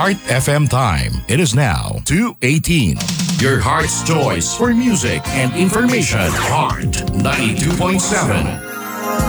Heart FM time. It is now 2:18. Your heart's choice for music and information. Heart 92.7.